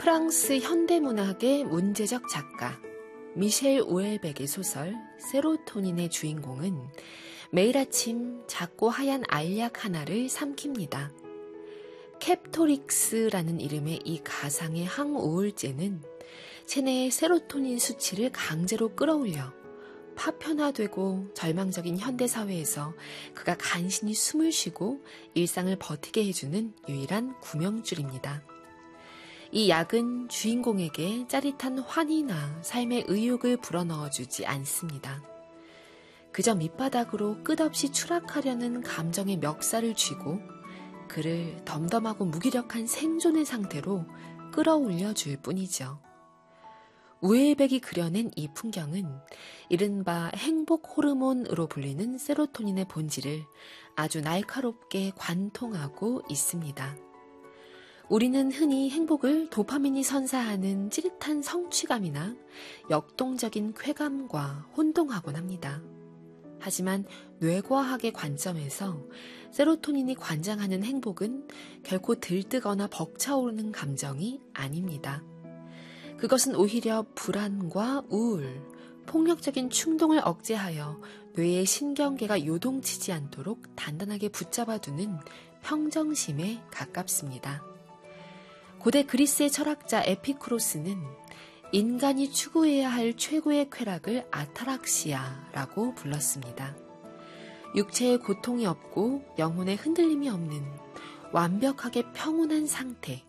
프랑스 현대문학의 문제적 작가 미셸 우엘백의 소설 세로토닌의 주인공은 매일 아침 작고 하얀 알약 하나를 삼킵니다. 캡토릭스라는 이름의 이 가상의 항우울제는 체내의 세로토닌 수치를 강제로 끌어올려 파편화되고 절망적인 현대사회에서 그가 간신히 숨을 쉬고 일상을 버티게 해주는 유일한 구명줄입니다. 이 약은 주인공에게 짜릿한 환희나 삶의 의욕을 불어넣어주지 않습니다. 그저 밑바닥으로 끝없이 추락하려는 감정의 멱살을 쥐고 그를 덤덤하고 무기력한 생존의 상태로 끌어올려 줄 뿐이죠. 우엘백이 그려낸 이 풍경은 이른바 행복 호르몬으로 불리는 세로토닌의 본질을 아주 날카롭게 관통하고 있습니다. 우리는 흔히 행복을 도파민이 선사하는 찌릿한 성취감이나 역동적인 쾌감과 혼동하곤 합니다. 하지만 뇌과학의 관점에서 세로토닌이 관장하는 행복은 결코 들뜨거나 벅차오르는 감정이 아닙니다. 그것은 오히려 불안과 우울, 폭력적인 충동을 억제하여 뇌의 신경계가 요동치지 않도록 단단하게 붙잡아두는 평정심에 가깝습니다. 고대 그리스의 철학자 에피쿠로스는 인간이 추구해야 할 최고의 쾌락을 아타락시아라고 불렀습니다. 육체의 고통이 없고 영혼의 흔들림이 없는 완벽하게 평온한 상태.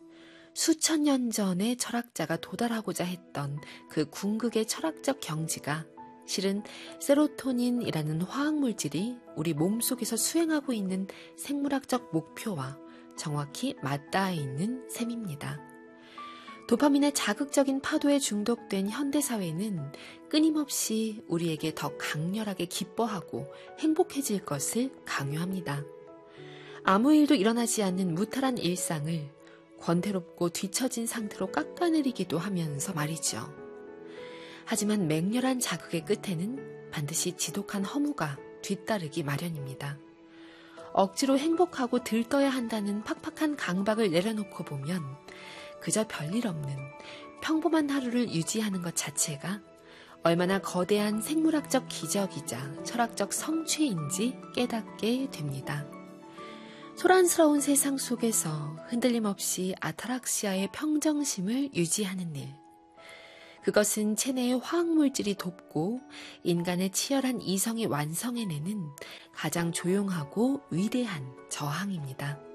수천 년 전의 철학자가 도달하고자 했던 그 궁극의 철학적 경지가 실은 세로토닌이라는 화학물질이 우리 몸속에서 수행하고 있는 생물학적 목표와 정확히 맞닿아 있는 셈입니다. 도파민의 자극적인 파도에 중독된 현대사회는 끊임없이 우리에게 더 강렬하게 기뻐하고 행복해질 것을 강요합니다. 아무 일도 일어나지 않는 무탈한 일상을 권태롭고 뒤처진 상태로 깎아내리기도 하면서 말이죠. 하지만 맹렬한 자극의 끝에는 반드시 지독한 허무가 뒤따르기 마련입니다. 억지로 행복하고 들떠야 한다는 팍팍한 강박을 내려놓고 보면 그저 별일 없는 평범한 하루를 유지하는 것 자체가 얼마나 거대한 생물학적 기적이자 철학적 성취인지 깨닫게 됩니다. 소란스러운 세상 속에서 흔들림 없이 아타락시아의 평정심을 유지하는 일. 그것은 체내의 화학물질이 돕고 인간의 치열한 이성이 완성해내는 가장 조용하고 위대한 저항입니다.